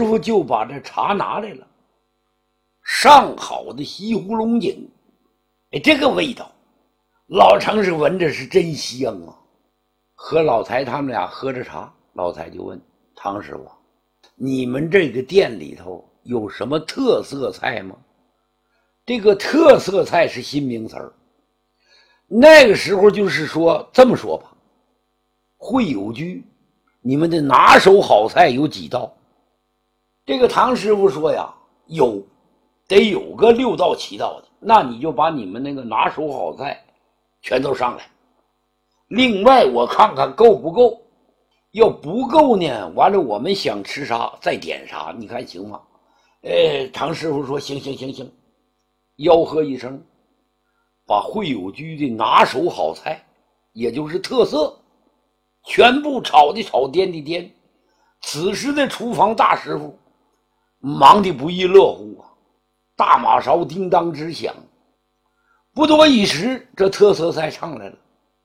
师傅就把这茶拿来了，上好的西湖龙井，这个味道，老常是闻着是真香啊。和老财他们俩喝着茶，老财就问唐师傅：“你们这个店里头有什么特色菜吗？”这个特色菜是新名词儿。那个时候就是说，这么说吧，会友居你们的拿手好菜有几道？这个唐师傅说呀，得有个6到7道的，那你就把你们那个拿手好菜全都上来。另外我看看够不够，要不够呢，完了我们想吃啥再点啥，你看行吗？唐师傅说行，吆喝一声，把会友居的拿手好菜，也就是特色，全部炒的炒，颠的颠。此时的厨房大师傅忙得不亦乐乎啊，大马勺叮当直响。不多一时，这特色菜上来了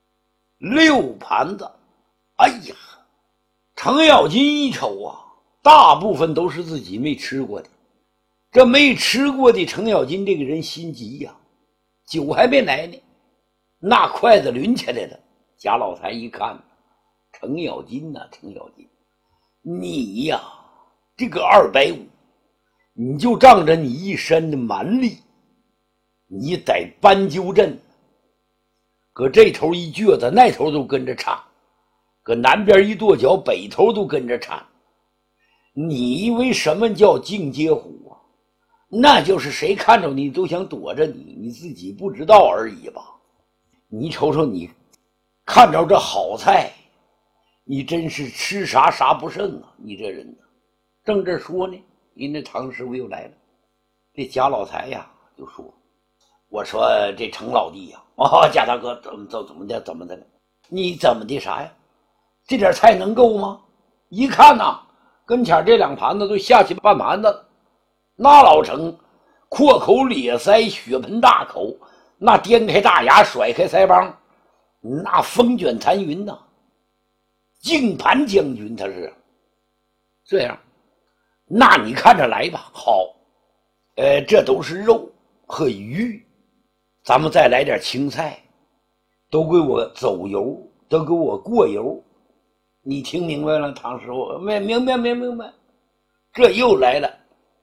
，6盘子。哎呀，程咬金一瞅啊，大部分都是自己没吃过的。这没吃过的程咬金这个人心急呀，酒还没来呢，那筷子抡起来了。贾老财一看，程咬金呐，程咬金，你呀，这个250，你就仗着你一身的蛮力，你得搬鸠镇，搁这头一撅子，那头都跟着颤，搁南边一跺脚，北头都跟着颤。你以为什么叫进阶虎啊？那就是谁看着你都想躲着你，你自己不知道而已吧。你瞅瞅你，看着这好菜，你真是吃啥啥不剩啊！你这人呢，正这说呢，人家唐师傅又来了。这贾老财呀就说：“我说这程老弟呀，贾大哥怎么的了？你怎么的啥呀？这点菜能够吗？一看呐，跟前这2盘子都下去半盘子了。那老程阔口咧腮，血盆大口，那颠开大牙，甩开腮帮，那风卷残云呐，净盘将军他是这样。那你看着来吧。好，这都是肉和鱼，咱们再来点青菜，都给我走油，都给我过油。你听明白了，唐师傅？明白。这又来了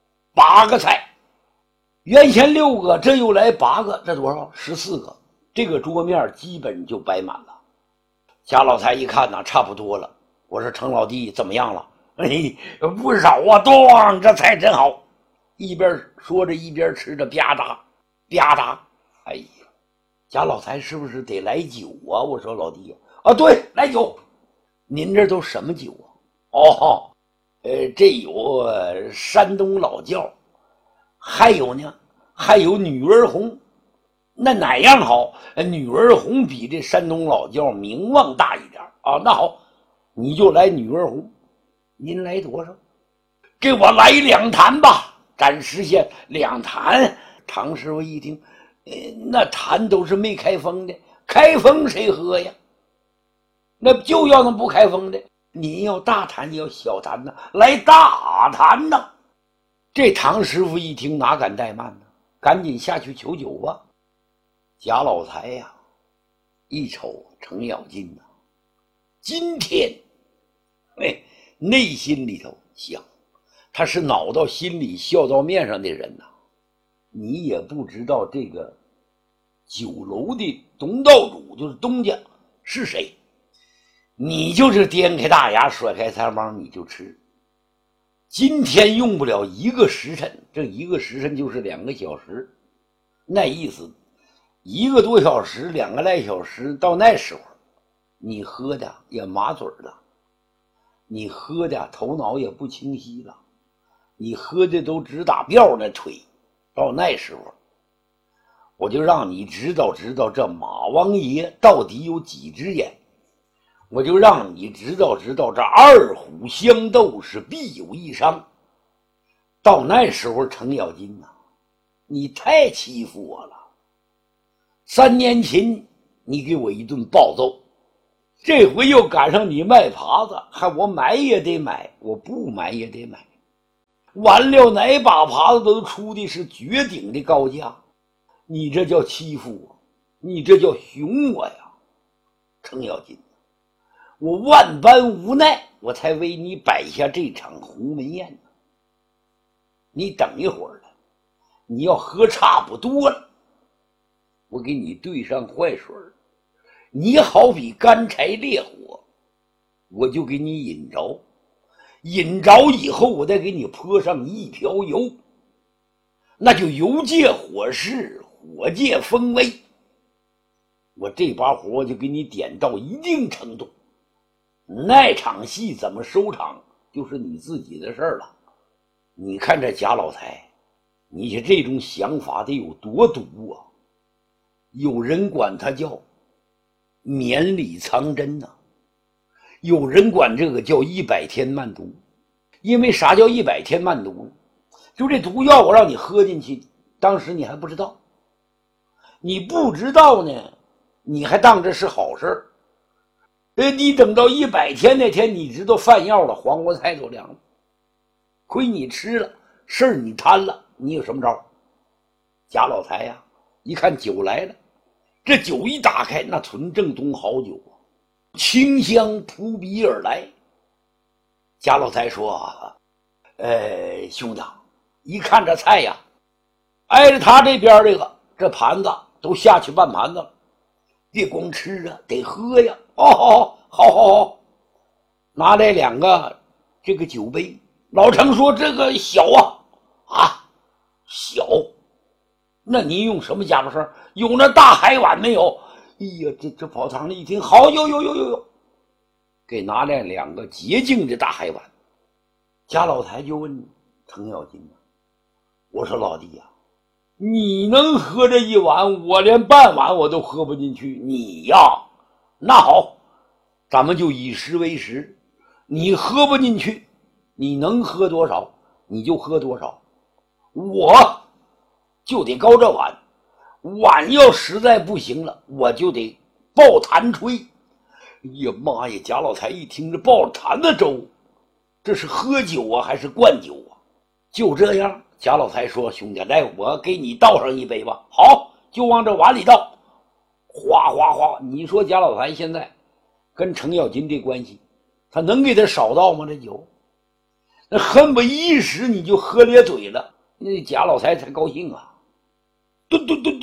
8个菜，原先6个，这又来8个，这多少？14个。这个桌面基本就摆满了。贾老财一看呐，差不多了。我说程老弟怎么样了？不少啊，咣，这菜真好。一边说着一边吃着，吧嗒吧嗒。哎呀，贾老财是不是得来酒啊？我说老弟啊，对，来酒。您这都什么酒啊？哦，这有山东老窖，还有呢，还有女儿红。那哪样好？女儿红比这山东老窖名望大一点啊。那好，你就来女儿红。您来多少？给我来2坛吧。暂时先2坛。唐师傅一听，那坛都是没开封的，开封谁喝呀？那就要那不开封的。你要大坛，你要小坛呢？来大坛呢。这唐师傅一听，哪敢怠慢呢？赶紧下去求酒吧。贾老财呀，一瞅程咬金呐，今天，内心里头想，他是恼到心里笑到面上的人呐。你也不知道这个酒楼的东道主就是东家是谁，你就是颠开大牙，甩开腮帮，你就吃。今天用不了1个时辰，这1个时辰就是2个小时，那意思1个多小时，2个来小时，到那时候你喝的也麻嘴了，你喝的头脑也不清晰了，你喝的都直打吊那腿。到那时候我就让你知道这马王爷到底有几只眼，我就让你知道这2虎相斗是必有一伤。到那时候程咬金呐，你太欺负我了。3年前你给我一顿暴揍，这回又赶上你卖耙子，还我买也得买，我不买也得买。 完了哪把耙子都出的是绝顶的高价，你这叫欺负我，你这叫熊我呀！程咬金，我万般无奈，我才为你摆下这场鸿门宴呢。你等一会儿了，你要喝差不多了，我给你兑上坏水，你好比干柴烈火，我就给你引着，引着以后我再给你泼上一瓢油，那就油借火势，火借风威，我这把火就给你点到一定程度，那场戏怎么收场就是你自己的事儿了。你看这贾老财，你这种想法得有多毒啊！有人管他叫绵里藏针呐，有人管这个叫100天慢毒。因为啥叫100天慢毒呢？就这毒药我让你喝进去，当时你还不知道，你不知道呢，你还当这是好事儿。你等到100天那天，你知道饭药了，黄瓜菜都凉了，亏你吃了，事儿你摊了，你有什么招？贾老财呀，一看酒来了，这酒一打开，那纯正宗好酒啊，清香扑鼻而来。贾老财说：“兄弟，一看这菜呀，挨着他这边这盘子都下去半盘子了，别光吃啊，得喝呀。好，拿来2个这个酒杯。”老程说：“这个小啊，小。那您用什么家伙事儿？有那大海碗没有？”哎呀，这跑堂里一听，好，有，给拿来2个洁净的大海碗。贾老财就问程咬金：“我说老弟呀，你能喝这一碗，我连半碗我都喝不进去。你呀，那好，咱们就以食为食，你喝不进去，你能喝多少你就喝多少，我就得高这碗，碗要实在不行了，我就得抱坛吹。”哎呀妈呀！贾老财一听这抱坛子粥，这是喝酒啊还是灌酒啊？就这样，贾老财说：“兄弟，来，我给你倒上一杯吧。”好，就往这碗里倒，哗哗哗！你说贾老财现在跟程咬金这关系，他能给他少倒吗？这酒，那恨不一时你就喝咧嘴了，那贾老财才高兴啊！吨，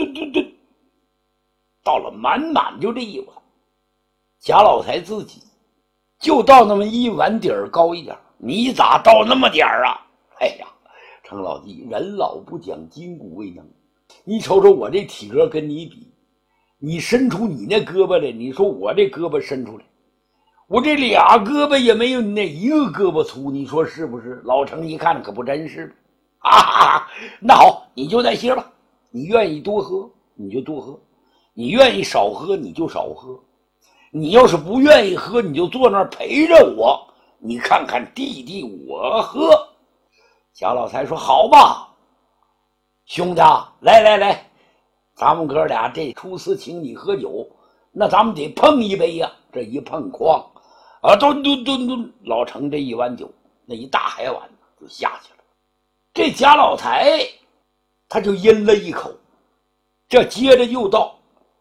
倒了满满就这一碗。贾老财自己就倒那么一碗底儿高一点，你咋倒那么点儿啊？哎呀，程老弟，人老不讲筋骨未能，你瞅瞅我这体格跟你比，你伸出你那胳膊来，你说我这胳膊伸出来，我这2胳膊也没有你那1个胳膊粗，你说是不是？老程一看可不真是，那好，你就那些吧，你愿意多喝你就多喝，你愿意少喝你就少喝，你要是不愿意喝，你就坐那儿陪着我，你看看弟弟我喝。贾老财说：“好吧，兄弟，来，咱们哥俩这初次请你喝酒，那咱们得碰一杯呀。”这一碰，哐啊，吨，老程这一碗酒，那一大海碗就下去了。这贾老财他就饮了一口，这接着又倒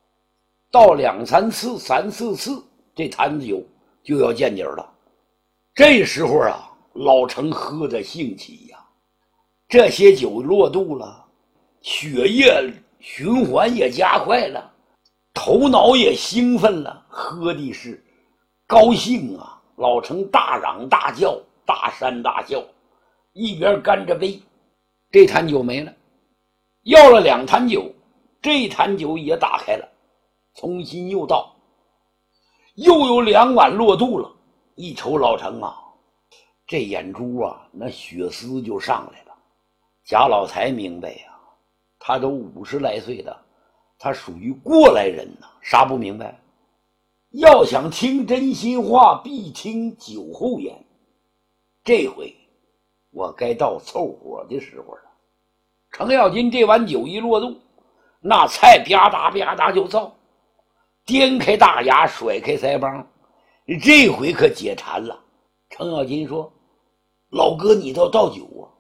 2、3次、3、4次，这坛子酒就要见底了。这时候啊，老程喝的兴起呀，这些酒落肚了，血液循环也加快了，头脑也兴奋了，喝的是高兴啊！老程大嚷大叫，大山大笑，一边干着杯。这坛酒没了，要了2坛酒，这坛酒也打开了，重新又倒，又有2碗落肚了。一瞅老程啊，这眼珠啊，那血丝就上来了。贾老财明白呀，他都50来岁了，他属于过来人呐，啥不明白？要想听真心话，必听酒后言。这回我该到凑合的时候了。程咬金这碗酒一落肚，那菜吧嗒就造，颠开大牙，甩开腮帮，这回可解馋了。程咬金说：“老哥，你倒酒啊！